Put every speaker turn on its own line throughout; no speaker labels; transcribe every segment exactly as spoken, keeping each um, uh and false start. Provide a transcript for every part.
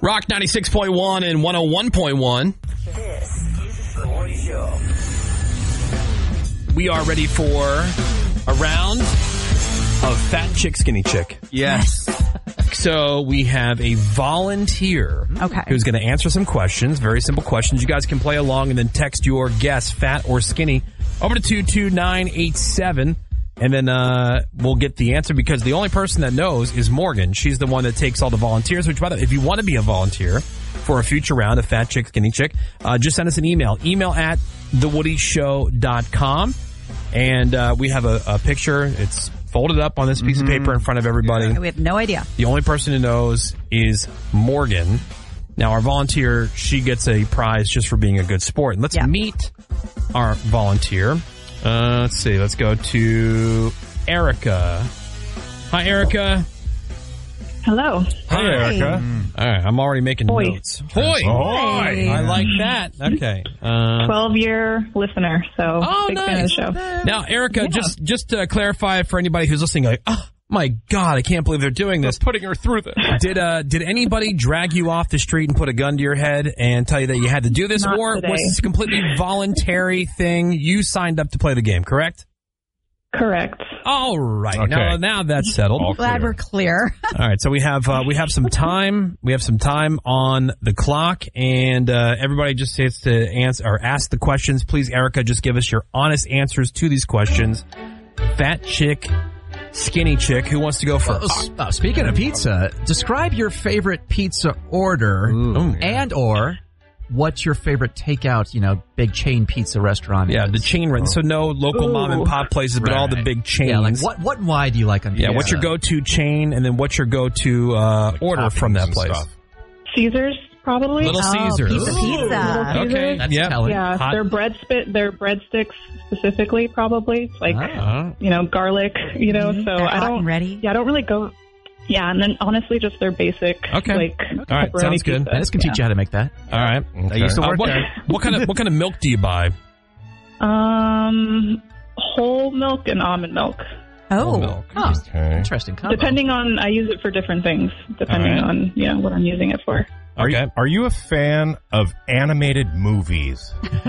Rock ninety-six point one and one oh one point one.
This is the Woody Show.
We are ready for a round of Fat Chick, Skinny Chick.
Yes.
So we have a volunteer
Okay.
who's going to answer some questions, very simple questions. You guys can play along and then text your guess, fat or skinny, over to two two nine eight seven. And then uh, we'll get the answer because the only person that knows is Morgan. She's the one that takes all the volunteers, which, by the way, if you want to be a volunteer for a future round of Fat Chick, Skinny Chick, uh, just send us an email. Email at the woody show dot com. And uh, we have a, a picture. It's folded up on this piece mm-hmm. of paper in front of everybody.
Yeah. We have no idea.
The only person who knows is Morgan. Now, our volunteer, she gets a prize just for being a good sport. And let's
yeah.
meet our volunteer. Uh, let's see. Let's go to Erica. Hi, Erica.
Hello.
Hi, Erica. Mm. All right. I'm already making
Hoy.
notes. Hoy. Hoy. I like that. Okay. Uh,
twelve-year listener, so
oh,
big
nice.
fan of the show.
Now, Erica,
yeah.
just just to clarify for anybody who's listening, like, oh, my God, I can't believe they're doing this.
They're putting her through this.
Did uh did anybody drag you off the street and put a gun to your head and tell you that you had to do this,
Not
or
today.
was this a completely voluntary thing? You signed up to play the game, correct?
Correct.
All right.
Okay.
Now, now that's settled.
All
Glad
clear.
we're clear.
All right. So we have uh, we have some time. We have some time on the clock, and uh, everybody just has to answer or ask the questions. Please, Erica, just give us your honest answers to these questions. Fat chick, skinny chick. Who wants to go first?
Oh, speaking of pizza, describe your favorite pizza order
Ooh.
and or what's your favorite takeout, you know, big chain pizza restaurant
Yeah,
is.
the chain rent. So no local
Ooh.
mom and pop places, but
Right,
all the
right.
big chains.
Yeah, like what, what and why do you like on
Yeah,
pizza?
what's your go-to chain, and then what's your go-to uh,
Like
order from
toppings
that
and
place?
stuff.
Caesars, probably.
Little
Oh,
Caesars.
pizza,
Ooh.
pizza.
Okay.
That's
yeah.
telling.
Yeah,
Hot-
their bread spit, their breadsticks specifically, probably like
Ah.
you know garlic. You know,
Mhm.
so
They're
I
hot
don't.
and ready.
Yeah, I don't really go. Yeah, and then honestly, just their basic.
Okay.
Like
All right,
pepperoni
sounds good.
pizza.
Dennis can teach you how to make that.
All right.
Okay.
I used to
Uh,
work
what,
there.
what kind of what kind of milk do you buy?
Um, whole milk and almond milk.
Oh.
milk.
Huh.
Okay.
Interesting combo.
Depending on, I use it for different things. Depending
All right.
on you know what I'm using it for.
Are
Okay.
you, are you a fan of animated movies?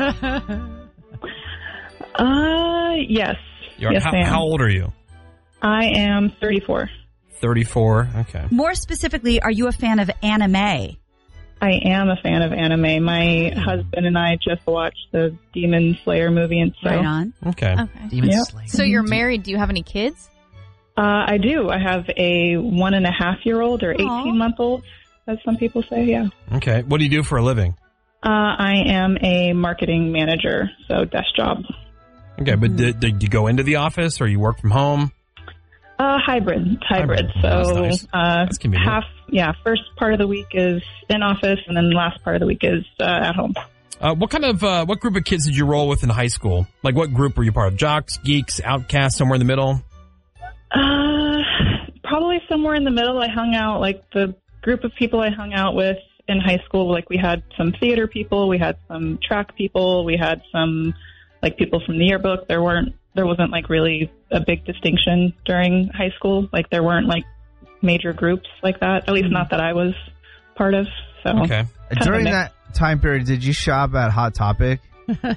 Uh, yes.
You're-
yes,
how,
I am.
how old are you?
I am thirty-four.
thirty-four. Okay.
More specifically, are you a fan of anime?
I am a fan of anime. My husband and I just watched the Demon Slayer movie, and so
Right on.
Okay.
Okay.
Demon
Yep.
Slayer.
So you're married. Do you have any kids?
uh, I do. I have a one and a half year old or eighteen month old, as some people say. Yeah.
Okay. What do you do for a living?
Uh, I am a marketing manager, so desk job.
Okay, but did, did you go into the office or you work from home?
Uh, hybrid, hybrid.
Hybrid. That's
So,
nice.
uh,
That's convenient.
half, yeah, first part of the week is in office, and then last part of the week is uh, at home.
Uh, what kind of uh, what group of kids did you roll with in high school? Like, what group were you part of? Jocks, geeks, outcasts, somewhere in the middle?
Uh, probably somewhere in the middle. I hung out, like the group of people I hung out with in high school, like we had some theater people, we had some track people, we had some like people from the yearbook. There weren't, there wasn't like really a big distinction during high school. Like there weren't like major groups like that, at least not that I was part of. So
Okay.
During
mix.
that time period, did you shop at Hot Topic?
uh,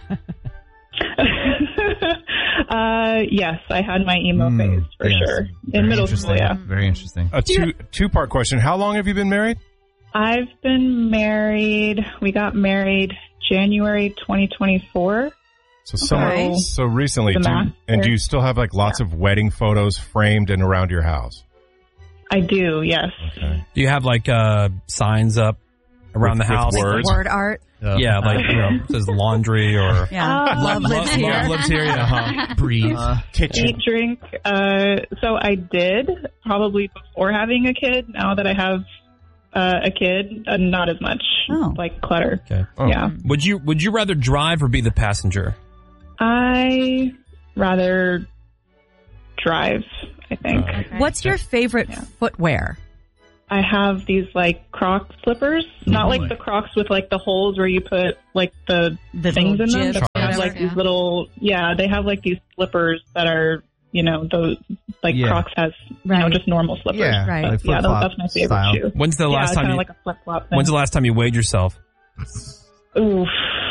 yes, I had my emo
Mm,
phase for
yes.
sure
Very
in middle school.
interesting.
Yeah.
Very interesting.
A two two part question. How long have you been married?
I've been married. We got married January twenty twenty-four.
So somewhere,
Okay.
so recently.
The
Do you,
math
and do
there.
you still have like lots of wedding photos framed and around your house?
I do, yes.
Okay.
Do you have, like, uh, signs up around
With-
the
with
house?
words?
Word art.
Yeah, like, you know, it says laundry or...
Yeah.
Uh,
Love lives here.
Love lives here, yeah. huh?
Breathe.
Uh,
Kitchen.
Eat, drink. Uh, so I did probably before having a kid. Now that I have uh, a kid, uh, not as much
Oh.
like clutter.
Okay.
Oh.
Yeah.
Would you Would you rather drive or be the passenger?
I rather drive, I think.
Okay.
What's your favorite
Yeah.
footwear?
I have these like Croc slippers, not like the Crocs with like the holes where you put like the
The
things in
little
them.
jibs,
But they have
whatever,
like
yeah.
these little, yeah, they have like these slippers that are, you know, those, like
Yeah.
Crocs has, you know,
Right.
just normal slippers.
Yeah,
Right.
like
Yeah,
flip-flop
that's my favorite
style.
shoe.
When's the
yeah,
last time
kind
you?
of like a flip flop thing.
When's the last time you weighed yourself?
Oof.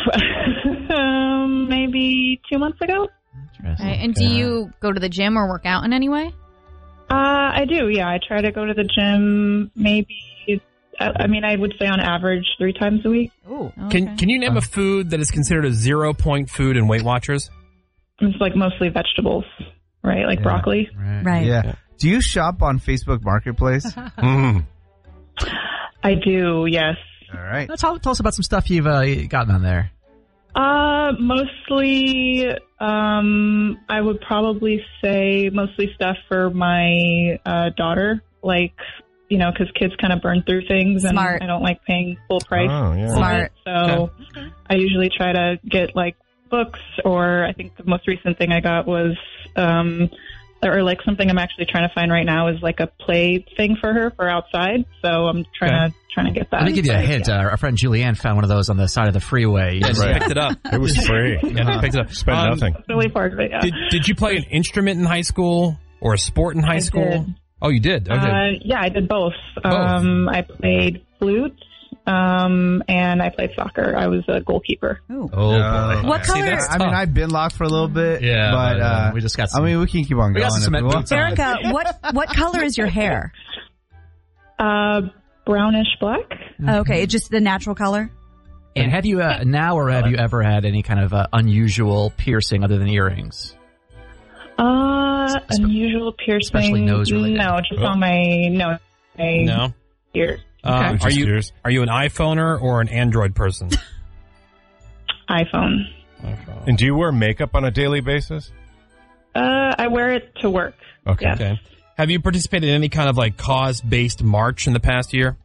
um, maybe two months ago.
Interesting.
Right. And do you go to the gym or work out in any way?
Uh, I do. Yeah, I try to go to the gym. Maybe. I, I mean, I would say on average three times a week.
Ooh.
Can Can you name a food that is considered a zero point food in Weight Watchers?
It's like mostly vegetables, right? Like
Yeah.
broccoli.
Right.
Right.
Yeah. Do you shop on Facebook Marketplace?
Mm.
I do. Yes.
All right.
Now, Tell, tell us about some stuff you've uh, gotten on there.
Uh, mostly, um, I would probably say mostly stuff for my uh, daughter, like, you know, because kids kind of burn through things, and
Smart.
I don't like paying full price.
Oh, yeah.
for
Smart.
it. So I usually try to get like books, or I think the most recent thing I got was, um, or like something I'm actually trying to find right now is like a play thing for her for outside. So I'm trying to trying to get that.
Let me give you a
But,
hint.
yeah.
Uh, our friend Julianne found one of those on the side of the freeway.
Yeah, just
Right.
picked it up.
It was free.
Yeah, just picked it up.
Spent
Um,
nothing.
That's really part of it. Yeah.
Did Did you play an instrument in high school or a sport in high
I
school?
did.
Oh, you did. Okay.
Uh, yeah, I did both. Um, I played flute, um, and I played soccer. I was a goalkeeper.
Ooh.
Oh,
Uh,
boy.
What
See,
color?
that's
I mean,
tough.
I've been locked for a little bit.
Yeah,
but
but, uh,
uh,
we just got some-
I mean, we can keep on
We
going.
got some
if
cement
we want.
boots on.
Erica, what what color is your hair?
Uh, brownish black.
Okay, it's just the natural color.
And have you uh, now or have you ever had any kind of uh, unusual piercing other than earrings?
Uh, unusual piercing.
especially nose related.
No, just
Oh.
on my no, my
No.
ears.
Uh,
Just
are you
yours.
Are you an iPhoner or an Android person?
iPhone.
And do you wear makeup on a daily basis?
Uh, I wear it to work.
Okay.
Yes.
Okay. Have you participated in any kind of like cause-based march in the past year?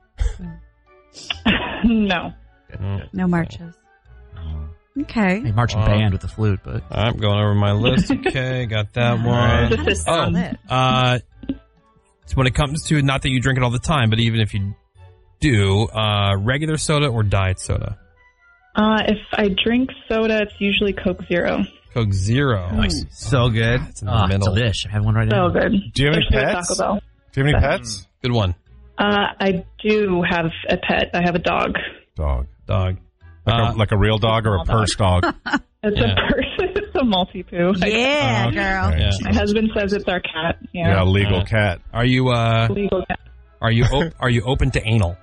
No.
No marches. Okay.
A marching
Uh,
band with the flute, but
I'm going over my list. Okay, got that
All
one.
This is
Oh,
solid.
uh, so when it comes to, not that you drink it all the time, but even if you do, uh, regular soda or diet soda?
Uh, if I drink soda, it's usually Coke Zero.
Coke Zero.
Nice.
So good.
It's in the
ah,
middle.
delish. I have one right
So
now.
good.
Do you have any
Especially with
pets?
Taco Bell.
Do you have any pets?
Good one.
Uh, I do have a pet. I have a dog.
Dog.
Dog.
Like,
Uh,
a, like a real dog or a
small
purse dog?
It's
Yeah.
a person. It's a multi-poo.
Yeah,
Uh,
girl.
Okay.
Yeah.
My husband says it's our cat.
Yeah,
Yeah.
legal
Uh,
cat.
Are you, uh,
Legal cat.
are you, op- are you open to anal?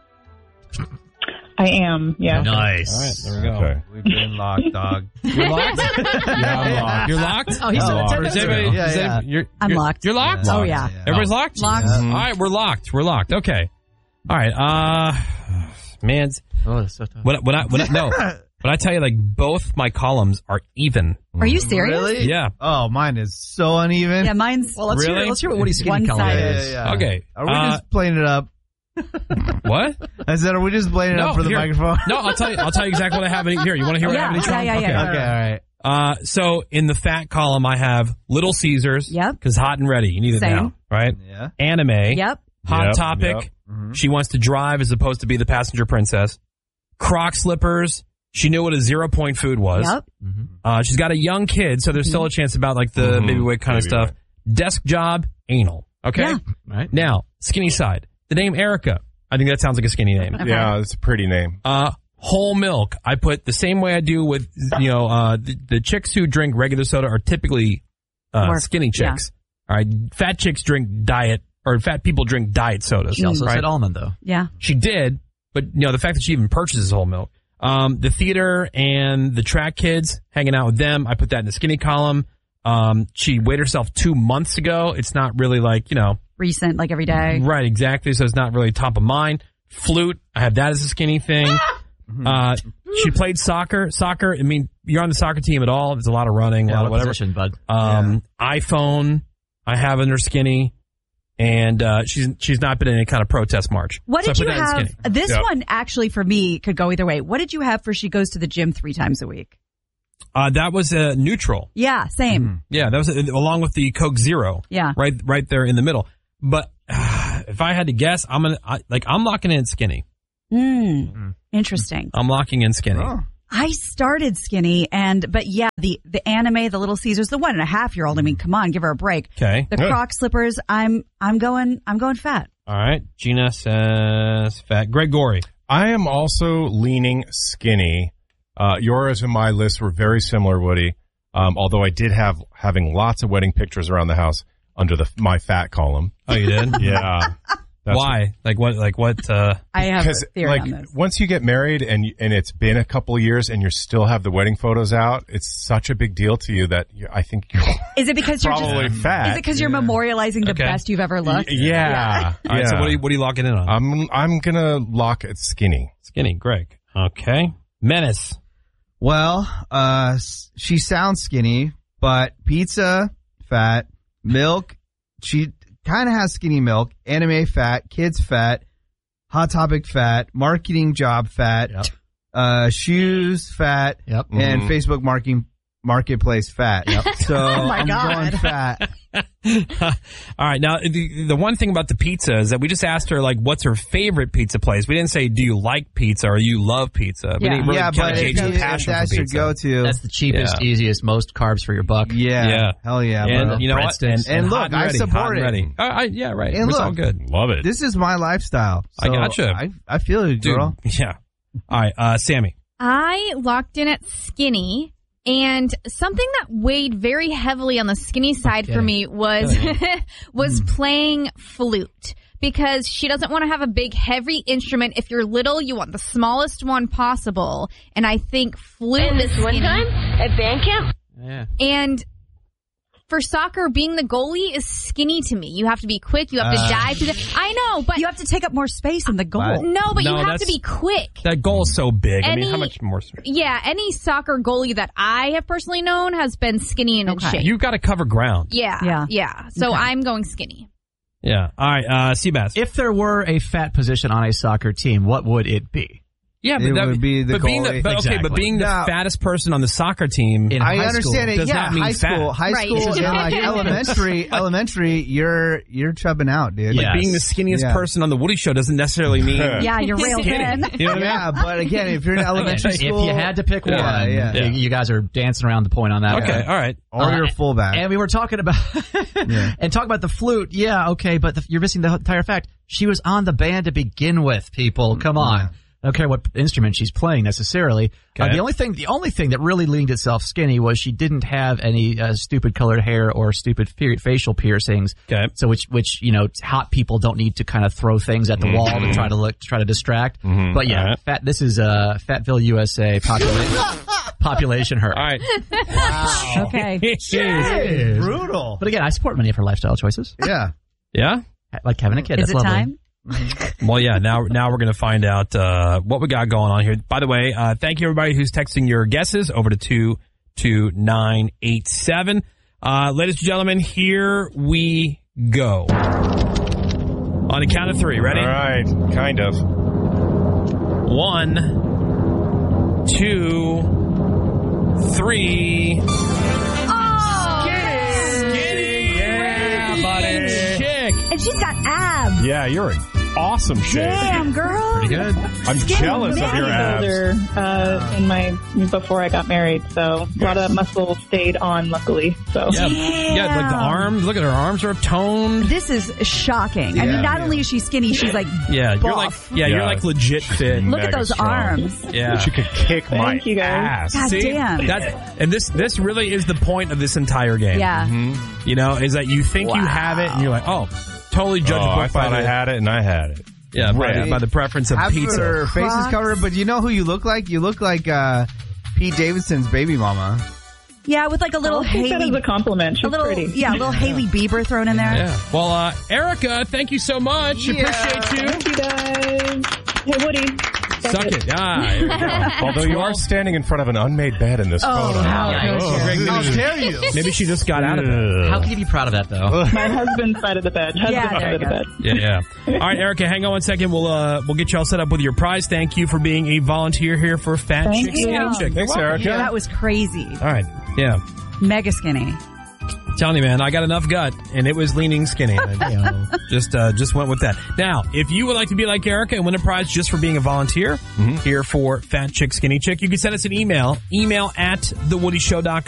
I am. Yeah.
Nice.
All right, there we go.
Okay.
We've been locked, dog.
You're locked?
Yeah, I'm locked.
You're locked?
Oh, he's
I'm
a
locked.
Or is
too.
anybody-
Yeah,
is
yeah.
any- you're,
I'm
you're-
locked.
You're locked?
Yeah.
Oh, yeah.
Everybody's locked?
Locked.
Mhm.
All right, we're locked. We're locked. Okay. All right. Uh, man,
Oh, that's so tough.
when, I- when I, when I, no, when I tell you like both my columns are even.
Are you serious?
Really?
Yeah.
Oh, mine is so uneven.
Yeah, mine's
Well, let's
Really?
hear. Let's hear what Woody's skinny color
One-sided.
is.
Yeah, yeah, yeah.
Okay.
Are we
Uh,
just playing it up?
What?
I said, are we just playing it
No,
up for the
here.
microphone?
No, I'll tell you. I'll tell you exactly what I have in here. You want to hear what I have in
Yeah,
each
yeah,
one?
yeah,
Okay.
yeah.
Okay, all right.
Uh, so in the fat column, I have Little Caesars.
Yep.
Because hot and ready. You need it
Same.
now, right?
Yeah.
Anime.
Yep.
Hot
Yep,
Topic.
yep.
Mhm.
She wants to drive as opposed to be the passenger princess. Croc slippers. She knew what a zero point food was.
Yep.
Uh, she's got a young kid, so there's still a chance about like the
Mhm.
baby weight kind of
Baby
stuff.
weight.
Desk job, anal. Okay.
Yeah.
Right?
Now, skinny side. The name Erica. I think that sounds like a skinny name.
Okay.
Yeah, it's a pretty name.
Uh, whole milk. I put the same way I do with, you know, uh, the, the chicks who drink regular soda are typically, uh,
More-
skinny chicks. All right. Fat chicks drink diet, or fat people drink diet sodas.
She also
right?
said almond, though.
Yeah.
She did, but you know, the fact that she even purchases whole milk. Um, the theater and the track kids, hanging out with them, I put that in the skinny column. Um, she weighed herself two months ago. It's not really like, you know,
Recent, like every day.
right, exactly. So it's not really top of mind. Flute, I have that as a skinny thing. Uh, she played soccer. Soccer, I mean, you're on the soccer team at all. There's a lot of running, a
Yeah,
lot of
what
whatever.
position, bud?
Um, iPhone, I have in her skinny. And, uh, she's, she's not been in any kind of protest march.
What
So I
did
put
you
that in
have?
skinny.
This
Yep.
one actually for me could go either way. What did you have for she goes to the gym three times a week?
Uh, that was a neutral.
Yeah, same.
Yeah, that was uh, along with the Coke Zero.
Yeah.
Right, right there in the middle. But uh, if I had to guess, I'm gonna I, like I'm locking in skinny.
Mm. Interesting.
I'm locking in skinny.
Oh.
I started skinny, and but yeah, the the anime, the Little Caesars, the one and a half year old. I mean, come on, give her a break.
Okay.
The
Good.
Croc slippers. I'm I'm going I'm going fat.
All right. Gina says fat. Gregory.
I am also leaning skinny. Uh, yours and my list were very similar, Woody. Um, although I did have having lots of wedding pictures around the house under the my fat column.
Oh, you did?
Yeah. That's
Why? Like what? Like what? Uh,
I have
Because
a theory
like
on this.
once you get married and you- and it's been a couple of years and you still have the wedding photos out, it's such a big deal to you that you, I think you're
Is it because you're
probably
just,
fat.
Is it because you're memorializing the
Okay.
best you've ever looked?
Yeah.
all right. So
Yeah.
what are you, what are you locking in on?
I'm I'm gonna lock it skinny.
Skinny. Greg. Okay. Menace.
Well, uh, s- she sounds skinny, but pizza, fat, milk, she kind of has skinny milk, anime fat, kids fat, Hot Topic fat, marketing job fat,
Yep.
uh, shoes fat,
Yep.
and
Mhm.
Facebook marketing marketplace fat.
Yep.
So
Oh my
I'm
God.
going fat.
All right. Now, the, the one thing about the pizza is that we just asked her, like, what's her favorite pizza place? We didn't say, do you like pizza or you love pizza? We
Yeah.
didn't really
yeah,
kinda
but if,
gauge
you,
her
if
passion
that's
for
your
pizza.
go-to,
That's the cheapest,
Yeah.
easiest, most carbs for your buck.
yeah,
Yeah.
hell yeah,
And
bro.
you know what?
Breadsticks.
And
hot
look, I
ready, hot
support
and
it.
ready. Uh, I, yeah, right.
And
it's
look,
all good.
Love it.
This is my lifestyle.
I
So
gotcha.
I, I feel you,
Dude,
girl.
yeah. All right, uh, Sammy.
I locked in at skinny, and something that weighed very heavily on the skinny side for
Okay.
me was was playing flute. Because she doesn't want to have a big, heavy instrument. If you're little, you want the smallest one possible. And I think flute is skinny.
at band camp?
Yeah.
And for soccer, being the goalie is skinny to me. You have to be quick. You have to
Uh,
dive to the. I know, but
You have to take up more space in the goal.
But-
no, but
No,
you have
that's-
to be quick.
That goal is so big. I mean,
Any-
how much more?
Yeah, any soccer goalie that I have personally known has been skinny and in
Okay.
shape.
You've got to cover ground.
yeah,
Yeah.
yeah. So
Okay.
I'm going skinny.
Yeah. All right, uh, Seabass.
If there were a fat position on a soccer team, what would it be?
Yeah,
It
that,
would be the
but being the,
goalie.
but, okay, but
Exactly.
being the
No.
fattest person on the soccer team.
In
I
high
understand
school,
it.
does
Yeah,
not mean
high
fat.
school, high
Right.
school, and like elementary, elementary, you're you're chubbing out, dude.
Yeah.
being the skinniest
Yeah.
person on the Woody Show doesn't necessarily mean
Yeah, you're railed
skinny.
in.
You know what I mean?
Yeah, but again, if you're in elementary
if
school,
you had to pick one,
Yeah, yeah.
you, you guys are dancing around the point on that.
Okay,
one.
all right.
or
Uh,
you're a fullback.
And we were talking about and talking about the flute. Yeah, okay, but the, you're missing the entire fact. She was on the band to begin with. People, come on. I don't care what instrument she's playing necessarily. Uh,
Okay.
the only thing, the only thing that really leaned itself skinny was she didn't have any uh, stupid colored hair or stupid fe- facial piercings.
Okay.
So which, which you know, hot people don't need to kind of throw things at the wall to try to look, to try to distract. But yeah,
All right.
fat. This is uh, Fatville, U S A population population her.
All right.
Okay.
Jeez.
Brutal.
But again, I support many of her lifestyle choices,
Yeah.
Yeah?
like having a kid.
Is
That's
it
lovely.
time?
Well, yeah, now now we're going to find out uh, what we got going on here. By the way, uh, thank you, everybody who's texting your guesses over to two two nine eight seven. Uh, ladies and gentlemen, here we go. On the count of three. Ready?
All right, kind of.
One, two, three. Skinny! Yeah, buddy. Chick.
And she's got abs.
Yeah, you're an awesome shape.
Damn, girl.
Pretty good.
I'm jealous of your abs.
Older, uh, in my before I got married, so a lot of muscle stayed on. Luckily, so
Yeah, yeah, like the arms. Look at her arms are toned.
This is shocking. I
Yeah.
mean, not only is she skinny, she's like
Yeah, you're like
buff.
yeah, you're
Yeah.
like legit fit.
Look at
Mega
those
strong.
arms.
Yeah.
She could kick my
Thank you, guys.
ass.
God
See,
damn.
that and this this really is the point of this entire game.
Yeah.
You know, is that you think you have it and you're like, oh, totally judge
Oh,
a book
I thought
by
I
the,
had it, and I had it.
yeah, by,
Right.
the- by the preference of
Half
pizza.
her face is
Crocs.
covered, but you know who you look like? You look like uh, Pete Davidson's baby mama.
Yeah, with like a little
I'll take that as
Haley,
a compliment. She's
a little
pretty.
yeah, a little Haley Bieber thrown in there.
Yeah. Well, uh, Erica, thank you so much. Appreciate you.
Thank you guys. Hey, Woody.
Suck it. Ah, there you go.
Although you are standing in front of an unmade bed in this photo.
how
Yikes.
Oh, Greg,
How
maybe,
dare you?
maybe she just got out of it.
How can you be proud of that, though?
My husband's side of the bed. Husband's
Yeah, there
side
you
of the
go.
bed.
Yeah, yeah. All right, Erica, hang on one second. We'll uh, we'll get you all set up with your prize. Thank you for being a volunteer here for Fat
Thank
Chick
you.
Skinny Chick.
Thanks, Erica.
Yeah, that was crazy.
All right. Yeah.
Mega skinny.
Telling you, man, I got enough gut, and it was leaning skinny. I just uh, just went with that. Now, if you would like to be like Erica and win a prize just for being a volunteer
Mm-hmm.
here for Fat Chick, Skinny Chick, you can send us an email, email at the woody show dot com.